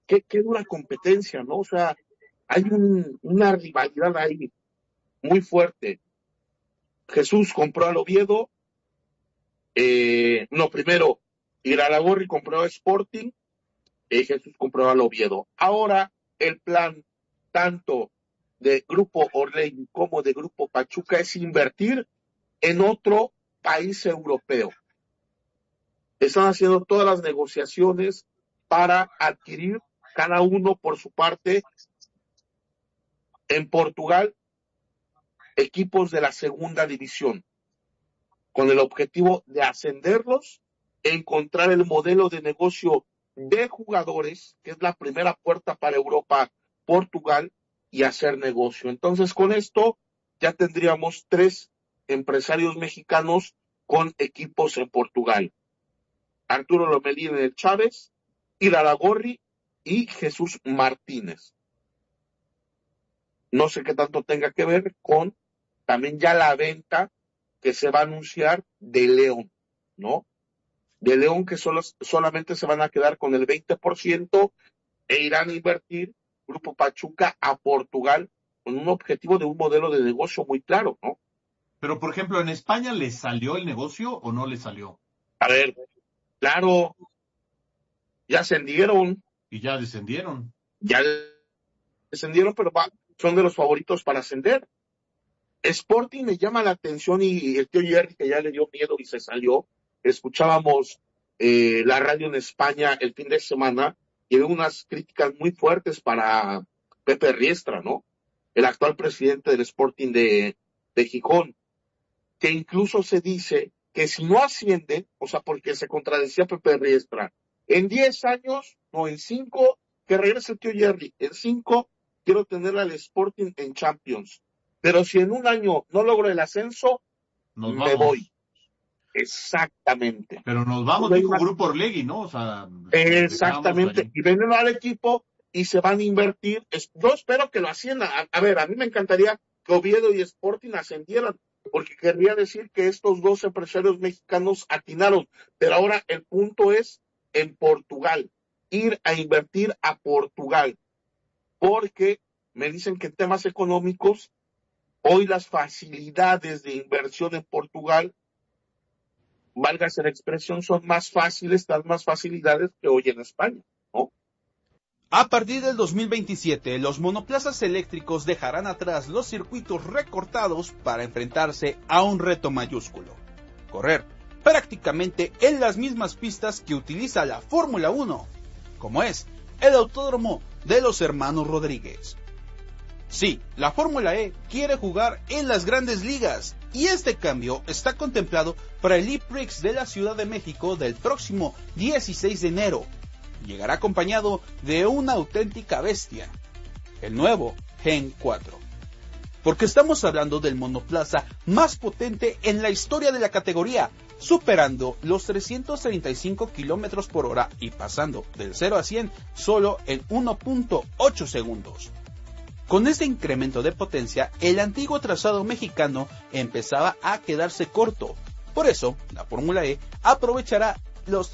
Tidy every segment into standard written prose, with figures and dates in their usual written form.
qué dura competencia, ¿no? O sea, hay una rivalidad ahí muy fuerte. Jesús compró al Oviedo, no, primero, Iraragorri compró a Sporting, Jesús compró al Oviedo. Ahora, el plan tanto de Grupo Orlegui como de Grupo Pachuca es invertir en otro país europeo. Están haciendo todas las negociaciones para adquirir cada uno por su parte en Portugal equipos de la segunda división, con el objetivo de ascenderlos, encontrar el modelo de negocio de jugadores, que es la primera puerta para Europa, Portugal, y hacer negocio. Entonces, con esto ya tendríamos 3 empresarios mexicanos con equipos en Portugal. Arturo Lomelí en el Chávez, Iraragorri y Jesús Martínez. No sé qué tanto tenga que ver con también ya la venta que se va a anunciar de León, ¿no? De León que solamente se van a quedar con el 20% e irán a invertir Grupo Pachuca a Portugal con un objetivo de un modelo de negocio muy claro, ¿no? Pero, por ejemplo, ¿en España les salió el negocio o no les salió? A ver, claro, ya ascendieron. Y ya descendieron. Ya descendieron, pero son de los favoritos para ascender. Sporting me llama la atención y el tío Jerry, que ya le dio miedo y se salió. Escuchábamos la radio en España el fin de semana y hubo unas críticas muy fuertes para Pepe Riestra, ¿no? El actual presidente del Sporting de Gijón, que incluso se dice que si no asciende, o sea, porque se contradecía Pepe Riestra, en 10 años, no, en 5, que regrese el tío Jerry, en 5 quiero tener al Sporting en Champions. Pero si en un año no logro el ascenso, me voy. Exactamente. Pero nos vamos, dijo Grupo Orlegui, ¿no? O sea, exactamente. Y venden al equipo y se van a invertir. Yo espero que lo asciendan. A ver, a mí me encantaría que Oviedo y Sporting ascendieran, porque querría decir que estos 2 empresarios mexicanos atinaron. Pero ahora el punto es en Portugal. Ir a invertir a Portugal. Porque me dicen que en temas económicos, hoy las facilidades de inversión en Portugal, válgase la expresión, son más fáciles, dan más facilidades que hoy en España, ¿no? A partir del 2027, los monoplazas eléctricos dejarán atrás los circuitos recortados para enfrentarse a un reto mayúsculo: correr prácticamente en las mismas pistas que utiliza la Fórmula 1, como es el Autódromo de los Hermanos Rodríguez. Sí, la Fórmula E quiere jugar en las grandes ligas y este cambio está contemplado para el E-Prix de la Ciudad de México del próximo 16 de enero. Llegará acompañado de una auténtica bestia, el nuevo Gen 4. Porque estamos hablando del monoplaza más potente en la historia de la categoría, superando los 335 km por hora y pasando del 0 a 100 solo en 1.8 segundos. Con este incremento de potencia, el antiguo trazado mexicano empezaba a quedarse corto. Por eso, la Fórmula E aprovechará los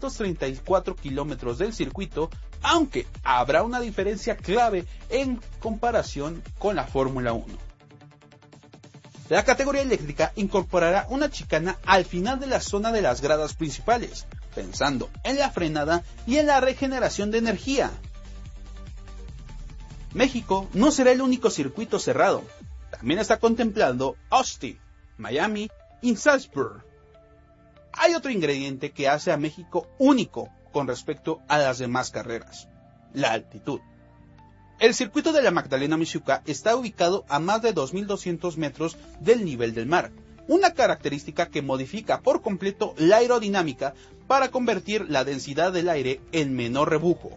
334 kilómetros del circuito, aunque habrá una diferencia clave en comparación con la Fórmula 1. La categoría eléctrica incorporará una chicana al final de la zona de las gradas principales, pensando en la frenada y en la regeneración de energía. México no será el único circuito cerrado. También está contemplando Austin, Miami y Salzburg. Hay otro ingrediente que hace a México único con respecto a las demás carreras: la altitud. El circuito de la Magdalena Mixhuca está ubicado a más de 2.200 metros del nivel del mar, una característica que modifica por completo la aerodinámica para convertir la densidad del aire en menor rebujo.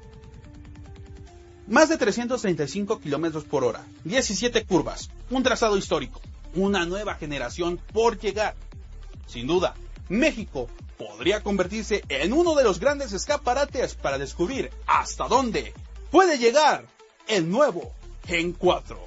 Más de 335 km por hora, 17 curvas, un trazado histórico, una nueva generación por llegar. Sin duda, México podría convertirse en uno de los grandes escaparates para descubrir hasta dónde puede llegar el nuevo Gen 4.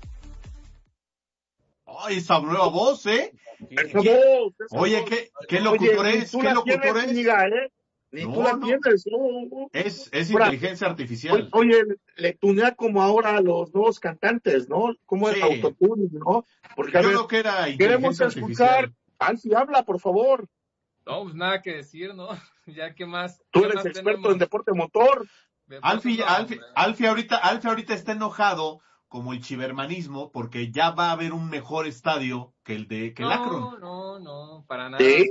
¡Ay, esa nueva voz, eh! Esa voz. Oye, ¿qué locutor es? ¿Qué locutor es? Ni tú la tienes, ¿no? Es inteligencia artificial. Oye, le tunea como ahora a los nuevos cantantes, ¿no? Como el autotune, ¿no? Porque yo creo que era queremos escuchar. Alfie, habla, por favor. No, pues nada que decir, ¿no? Ya que más. Tú eres experto en deporte motor. Alfie ahorita está enojado como el chivermanismo porque ya va a haber un mejor estadio que el Akron. No, para nada. ¿Sí?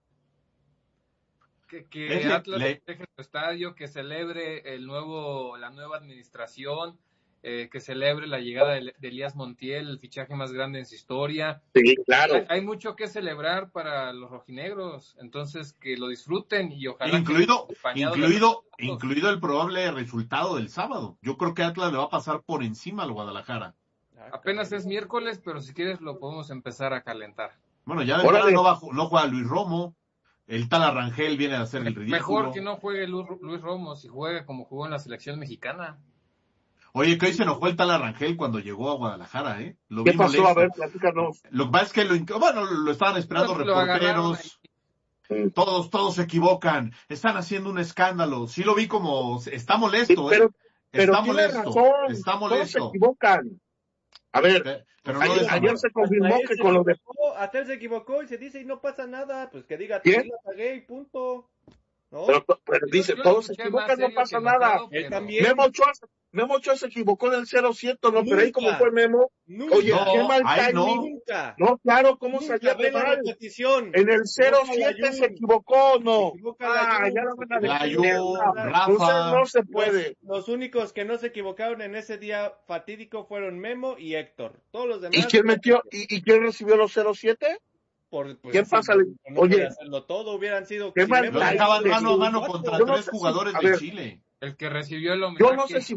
Que Atlas deje su estadio, que celebre la nueva administración, que celebre la llegada de Elías Montiel, el fichaje más grande en su historia. Sí, claro. Hay mucho que celebrar para los rojinegros, entonces que lo disfruten y ojalá incluido el probable resultado del sábado. Yo creo que Atlas le va a pasar por encima al Guadalajara. Apenas es miércoles, pero si quieres lo podemos empezar a calentar. Bueno, ya de verdad no juega Luis Romo. El tal Arrangel viene a hacer el ridículo. Mejor que no juegue Luis Romo, si juega como jugó en la selección mexicana. Oye, que hoy se enojó el tal Arrangel cuando llegó a Guadalajara, ¿eh? ¿Qué pasó? A ver, platícanos. Lo que pasa es que lo estaban esperando reporteros. Todos se equivocan. Están haciendo un escándalo. Sí lo vi como... Está molesto, sí, pero está molesto. Razón. Está molesto. Todos se equivocan. A ver, pero ayer se confirmó que con lo de... Hasta él se equivocó y se dice y no pasa nada, pues que diga, ¿quién? La pagué y punto. ¿No? Pero dice, todos se equivocan, no pasa nada. Él también. Memo Ochoa se equivocó en el 0-100, ¿no? Pero ahí como fue Memo. Nunca. Oye, qué mal timing. Nunca. No, claro, ¿cómo nunca salía de mal? En el 0-7 se equivocó, ¿no? Ya lo van a decir. Rafa. No se puede. Los únicos que no se equivocaron en ese día fatídico fueron Memo y Héctor. Todos los demás. ¿Y quién metió? ¿Y quién recibió los 0-7? ¿Quién pasa? No oye, hacerlo todo, hubieran sido... ¿Qué mal lo dejaban mano a mano contra 3 jugadores de Chile. El que recibió el homenaje. Yo no sé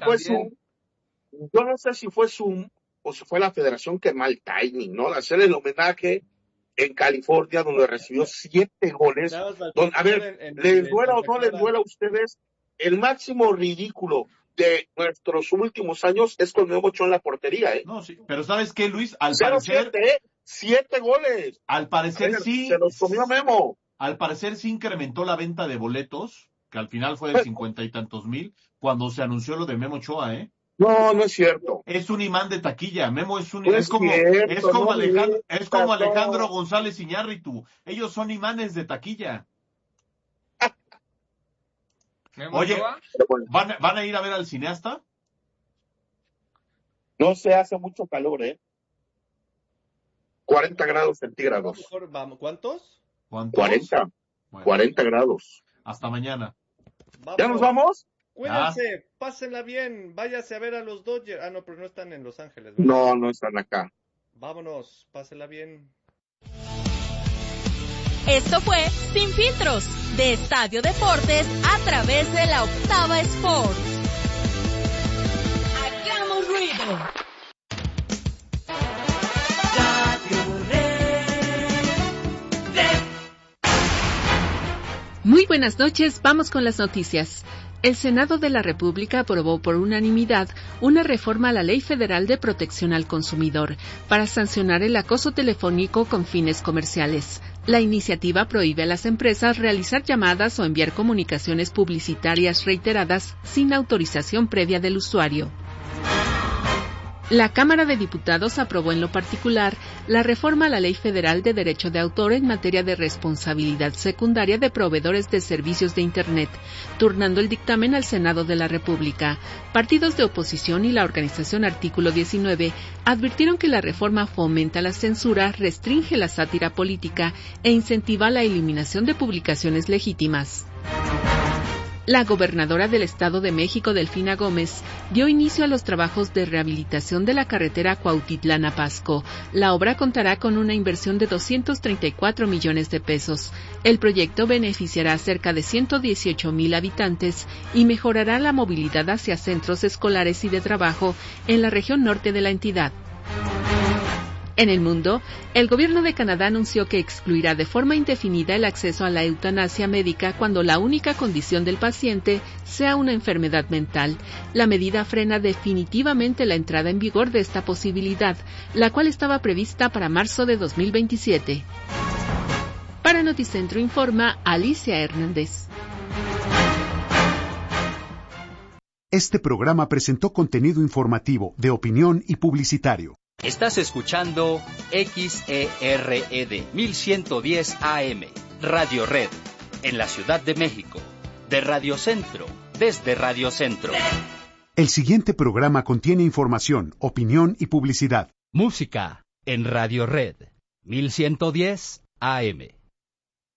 si fue Zoom o si fue la federación, que mal timing, ¿no? Hacer el homenaje en California, donde recibió 7 goles. A ver, ¿les duela o no les duela a ustedes? El máximo ridículo de nuestros últimos años es con Memo Ochoa en la portería, ¿eh? No, sí, pero ¿sabes qué, Luis? Al 0-7, parecer... 7 goles. Al parecer sí. Se los comió Memo. Al parecer sí incrementó la venta de boletos, que al final fue de 50 y tantos mil, cuando se anunció lo de Memo Ochoa, ¿eh? No es cierto. Es un imán de taquilla. Memo es como Alejandro González Iñárritu. Ellos son imanes de taquilla. Oye, ¿van a ir a ver al cineasta? No se hace mucho calor, 40 grados centígrados. Vamos, ¿cuántos? 40. Bueno, 40 grados. Hasta mañana. Vamos. ¿Ya nos vamos? Cuídense, pásenla bien, váyase a ver a los Dodgers. Ah, no, pero no están en Los Ángeles, ¿verdad? No están acá. Vámonos, pásenla bien. Esto fue Sin Filtros, de Estadio Deportes a través de la Octava Sports. ¡Hagamos ruido! Muy buenas noches, vamos con las noticias. El Senado de la República aprobó por unanimidad una reforma a la Ley Federal de Protección al Consumidor para sancionar el acoso telefónico con fines comerciales. La iniciativa prohíbe a las empresas realizar llamadas o enviar comunicaciones publicitarias reiteradas sin autorización previa del usuario. La Cámara de Diputados aprobó en lo particular la reforma a la Ley Federal de Derecho de Autor en materia de responsabilidad secundaria de proveedores de servicios de Internet, turnando el dictamen al Senado de la República. Partidos de oposición y la organización Artículo 19 advirtieron que la reforma fomenta la censura, restringe la sátira política e incentiva la eliminación de publicaciones legítimas. La gobernadora del Estado de México, Delfina Gómez, dio inicio a los trabajos de rehabilitación de la carretera Cuautitlán a Pasco. La obra contará con una inversión de 234 millones de pesos. El proyecto beneficiará a cerca de 118,000 habitantes y mejorará la movilidad hacia centros escolares y de trabajo en la región norte de la entidad. En el mundo, el gobierno de Canadá anunció que excluirá de forma indefinida el acceso a la eutanasia médica cuando la única condición del paciente sea una enfermedad mental. La medida frena definitivamente la entrada en vigor de esta posibilidad, la cual estaba prevista para marzo de 2027. Para Noticentro informa Alicia Hernández. Este programa presentó contenido informativo, de opinión y publicitario. Estás escuchando XERED 1110 AM, Radio Red, en la Ciudad de México, de Radio Centro, desde Radio Centro. El siguiente programa contiene información, opinión y publicidad. Música en Radio Red 1110 AM.